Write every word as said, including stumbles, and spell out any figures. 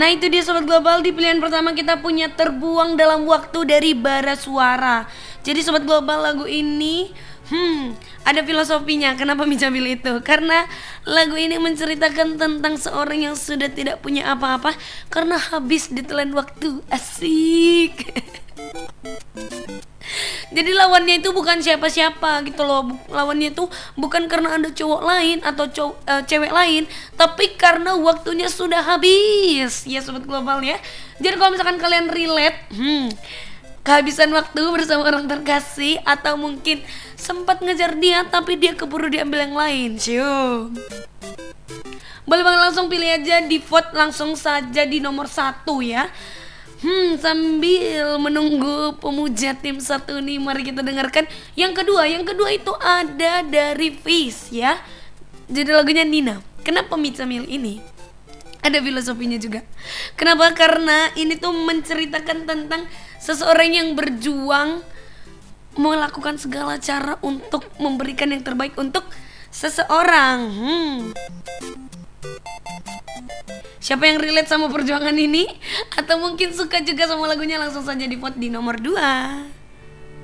Nah itu dia Sobat Global, di pilihan pertama kita punya Terbuang Dalam Waktu dari Bara Suara. Jadi Sobat Global, lagu ini Hmm, ada filosofinya. Kenapa Mica pilih itu? Karena lagu ini menceritakan tentang seorang yang sudah tidak punya apa-apa karena habis ditelan waktu. Asik. Jadi lawannya itu bukan siapa-siapa gitu loh. Lawannya itu bukan karena ada cowok lain atau cowok, uh, cewek lain, tapi karena waktunya sudah habis. Ya Sobat Global ya. Jadi kalau misalkan kalian relate, hmm, kehabisan waktu bersama orang terkasih, atau mungkin sempat ngejar dia tapi dia keburu diambil yang lain, cium, boleh banget langsung pilih aja, di vote langsung saja di nomor satu ya. Hmm, sambil menunggu pemuja tim satu nih, mari kita dengarkan yang kedua. Yang kedua itu ada dari Fish ya. Jadi lagunya Nina. Kenapa Mica milih ini? Ada filosofinya juga. Kenapa? Karena ini tuh menceritakan tentang seseorang yang berjuang melakukan segala cara untuk memberikan yang terbaik untuk seseorang. Hmm. Siapa yang relate sama perjuangan ini? Atau mungkin suka juga sama lagunya? Langsung saja di vote di nomor dua.